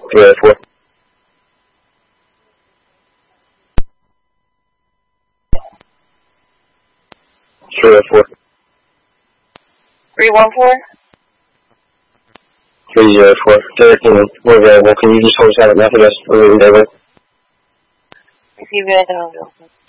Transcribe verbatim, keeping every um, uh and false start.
three oh four. three oh four. three one four? three oh four. Derek, we're available. Can you just hold silent method us for the day? If you read,